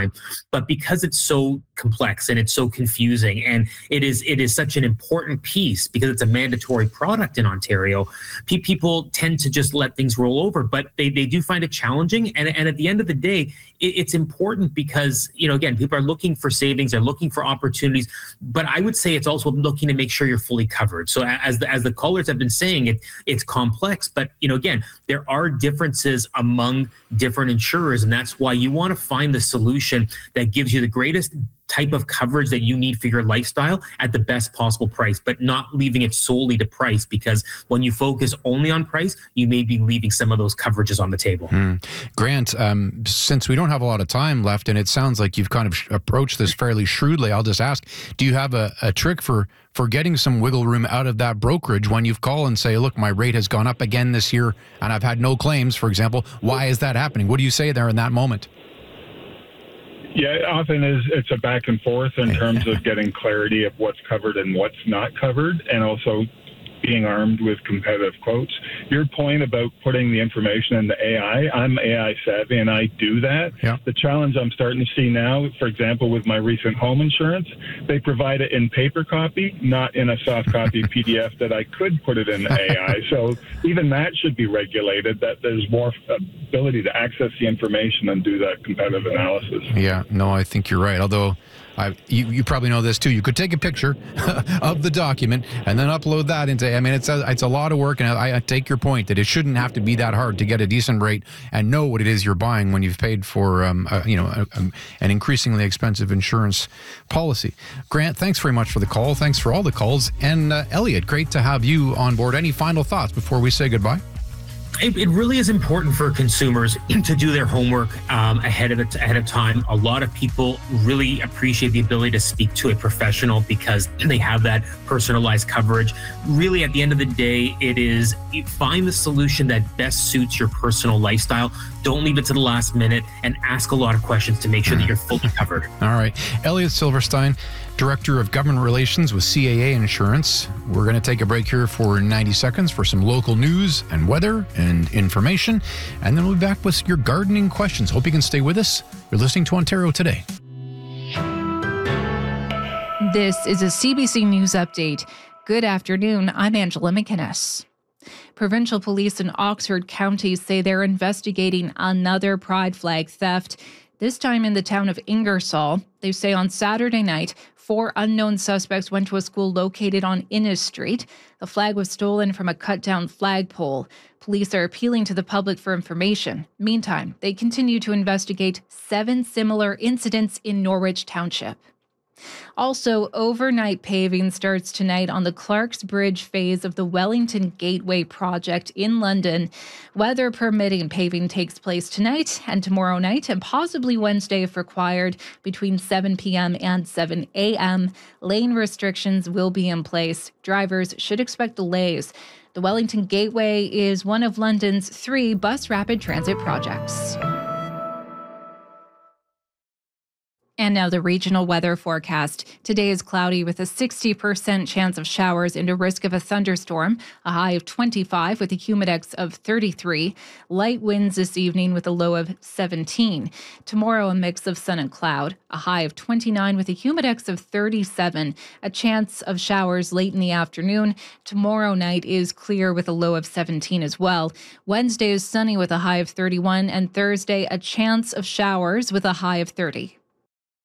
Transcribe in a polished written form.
time. But because it's so complex and it's so confusing, and it is such an important piece because it's a mandatory product in Ontario, people tend to just let things roll over. But they do find it challenging. And at the end of the day, it's important because, again, people are looking for savings, they're looking for opportunities. But I would say it's also looking to make sure you're fully covered. So as the callers have been saying, it's complex. But, again, there are differences among different insurers. And that's why you want to find the solution that gives you the greatest type of coverage that you need for your lifestyle at the best possible price, but not leaving it solely to price, because when you focus only on price, you may be leaving some of those coverages on the table. Grant, since we don't have a lot of time left, and it sounds like you've kind of approached this fairly shrewdly, I'll just ask, do you have a trick for getting some wiggle room out of that brokerage when you've called and say, look, my rate has gone up again this year and I've had no claims, for example? Why is that happening? What do you say there in that moment? Yeah, often it's a back and forth in terms of getting clarity of what's covered and what's not covered, and also being armed with competitive quotes. Your point about putting the information in the AI, I'm AI savvy and I do that. Yeah. The challenge I'm starting to see now, for example, with my recent home insurance, they provide it in paper copy, not in a soft copy PDF that I could put it in the AI. So even that should be regulated, that there's more ability to access the information and do that competitive analysis. Yeah, no, I think you're right. Although you probably know this too. You could take a picture of the document and then upload that into. I mean, it's a lot of work, and I take your point that it shouldn't have to be that hard to get a decent rate and know what it is you're buying when you've paid for an increasingly expensive insurance policy. Grant, thanks very much for the call. Thanks for all the calls, and Elliot, great to have you on board. Any final thoughts before we say goodbye? It really is important for consumers to do their homework ahead of time. A lot of people really appreciate the ability to speak to a professional because they have that personalized coverage. Really, at the end of the day, it is find the solution that best suits your personal lifestyle. Don't leave it to the last minute, and ask a lot of questions to make sure that you're fully covered. All right. Elliot Silverstein, Director of Government Relations with CAA Insurance. We're going to take a break here for 90 seconds for some local news and weather and information, and then we'll be back with your gardening questions. Hope you can stay with us. You're listening to Ontario Today. This is a CBC News Update. Good afternoon. I'm Angela McInnes. Provincial police in Oxford County say they're investigating another pride flag theft, this time in the town of Ingersoll. They say on Saturday night, 4 unknown suspects went to a school located on Innes Street. The flag was stolen from a cut-down flagpole. Police are appealing to the public for information. Meantime, they continue to investigate 7 similar incidents in Norwich Township. Also, overnight paving starts tonight on the Clark's Bridge phase of the Wellington Gateway project in London. Weather permitting, paving takes place tonight and tomorrow night, and possibly Wednesday if required, between 7 p.m. and 7 a.m. Lane restrictions will be in place. Drivers should expect delays. The Wellington Gateway is one of London's 3 bus rapid transit projects. And now the regional weather forecast. Today is cloudy with a 60% chance of showers and a risk of a thunderstorm, a high of 25 with a humidex of 33. Light winds this evening with a low of 17. Tomorrow, a mix of sun and cloud, a high of 29 with a humidex of 37. A chance of showers late in the afternoon. Tomorrow night is clear with a low of 17 as well. Wednesday is sunny with a high of 31, and Thursday, a chance of showers with a high of 30.